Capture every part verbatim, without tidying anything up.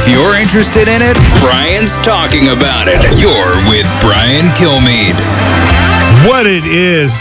If you're interested in it, Brian's talking about it. You're with Brian Kilmeade. What it is,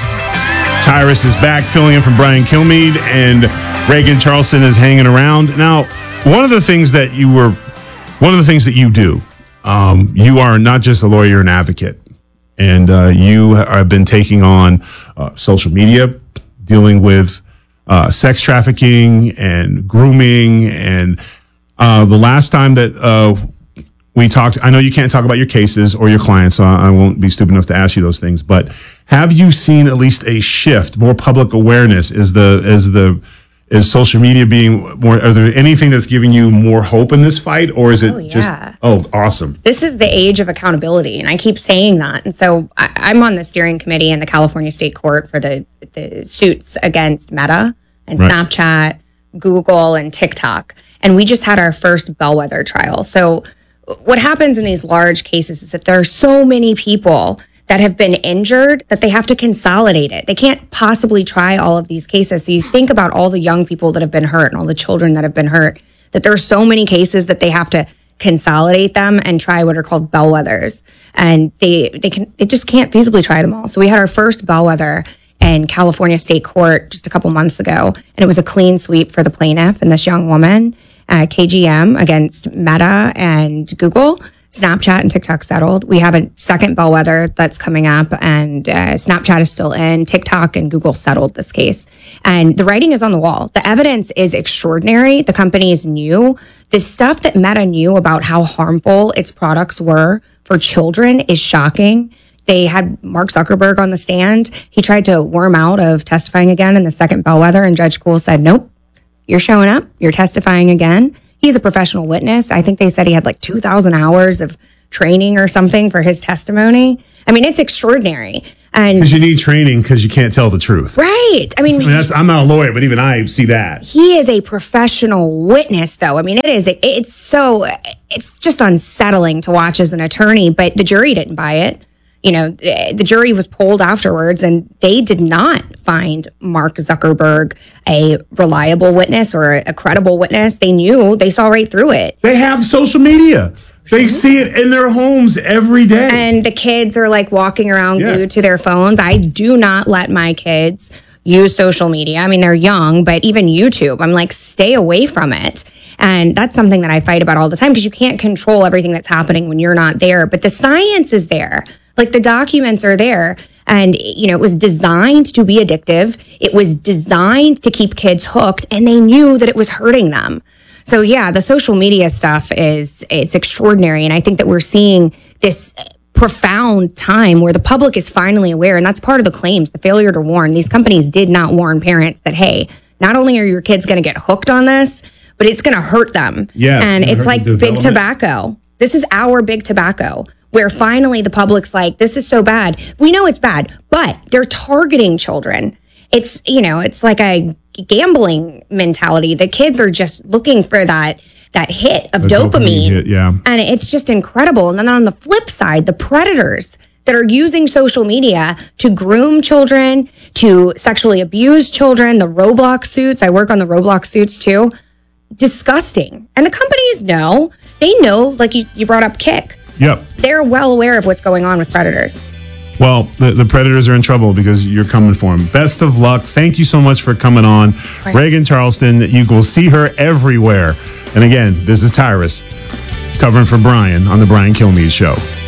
Tyrus is back filling in for Brian Kilmeade, and Reagan Charleston is hanging around. Now, one of the things that you were, one of the things that you do, um, you are not just a lawyer, you're an advocate. And uh, you have been taking on uh, social media, dealing with uh, sex trafficking and grooming. And uh, the last time that uh, we talked, I know you can't talk about your cases or your clients, so I won't be stupid enough to ask you those things. But have you seen at least a shift, more public awareness? Is the is the Is social media being more, are there anything that's giving you more hope in this fight, or is it oh, yeah. just, oh, awesome. This is the age of accountability, and I keep saying that. And so I, I'm on the steering committee in the California State Court for the, the suits against Meta and right. Snapchat, Google, and TikTok. And we just had our first bellwether trial. So what happens in these large cases is that there are so many people that have been injured that they have to consolidate it. They can't possibly try all of these cases. So you think about all the young people that have been hurt and all the children that have been hurt, that there are so many cases that they have to consolidate them and try what are called bellwethers. And they they can they just can't feasibly try them all. So we had our first bellwether in California State Court just a couple months ago, and it was a clean sweep for the plaintiff and this young woman, uh, K G M against Meta and Google. Snapchat and TikTok settled. We have a second bellwether that's coming up, and uh, Snapchat is still in. TikTok and Google settled this case. And the writing is on the wall. The evidence is extraordinary. The companies knew. The stuff that Meta knew about how harmful its products were for children is shocking. They had Mark Zuckerberg on the stand. He tried to worm out of testifying again in the second bellwether, and Judge Kuhl said, nope, you're showing up. You're testifying again. He's a professional witness. I think they said he had like two thousand hours of training or something for his testimony. I mean, it's extraordinary. And because you need training because you can't tell the truth. Right. I mean, I mean that's, I'm not a lawyer, but even I see that. He is a professional witness, though. I mean, it is, it's so, it's just unsettling to watch as an attorney, but the jury didn't buy it. You know, the jury was polled afterwards, and they did not find Mark Zuckerberg a reliable witness or a credible witness. They knew, they saw right through it. They have social media. They see it in their homes every day. And the kids are like walking around yeah. glued to their phones. I do not let my kids use social media. I mean, they're young, but even YouTube, I'm like, stay away from it. And that's something that I fight about all the time because you can't control everything that's happening when you're not there. But the science is there. Like the documents are there, and, you know, it was designed to be addictive. It was designed to keep kids hooked, and they knew that it was hurting them. So, yeah, the social media stuff is, it's extraordinary. And I think that we're seeing this profound time where the public is finally aware. And that's part of the claims, the failure to warn. These companies did not warn parents that, hey, not only are your kids going to get hooked on this, but it's going to hurt them. Yeah, and it's like big tobacco. This is our big tobacco, where finally the public's like, this is so bad. We know it's bad, but they're targeting children. It's, you know, it's like a gambling mentality. The kids are just looking for that that hit of the dopamine. dopamine hit, yeah. And it's just incredible. And then on the flip side, the predators that are using social media to groom children, to sexually abuse children, the Roblox suits. I work on the Roblox suits too. Disgusting. And the companies know. They know, like you, you brought up Kik. Yep. They're well aware of what's going on with predators. Well, the, the predators are in trouble because you're coming for them. Best of luck. Thank you so much for coming on. Right. Reagan Charleston, you will see her everywhere. And again, this is Tyrus covering for Brian on the Brian Kilmeade Show.